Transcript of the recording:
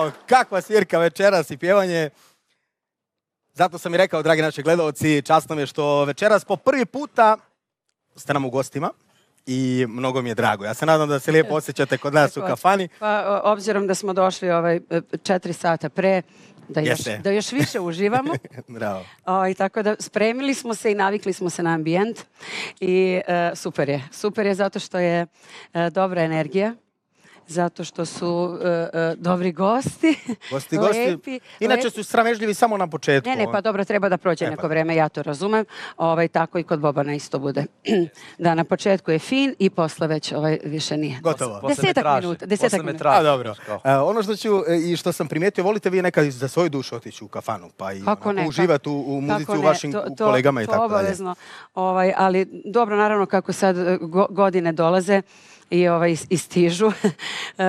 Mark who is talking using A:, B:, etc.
A: Stvarno, kakva svirka večeras i pjevanje. Zato sam i rekao, dragi naši gledalci, časno mi je što večeras po prvi puta ste nam u gostima i mnogo mi je drago. Ja se nadam da se lijepo osjećate kod nas u kafani.
B: Pa, obzirom da smo došli 4 sata pre, da još više uživamo.
A: Bravo.
B: Tako da spremili smo se i navikli smo se na ambijent i super je. Super je zato što je dobra energija. Zato što su dobri gosti.
A: Gosti. Inače su sramežljivi samo na početku.
B: Ne, pa dobro, treba da prođe neko vreme, ja to razumem. Tako i kod Bobana isto bude. Da, na početku je fin i posle već više nije.
A: Gotovo.
B: 10 minuta.
A: Dobro. Ono što ću i što sam primijetio, volite vi nekad za svoju dušu otići u kafanu, pa i uživati u muzici u vašim kolegama i tako dalje.
B: To obavezno. Ali dobro, naravno, kako sad godine dolaze, i stižu.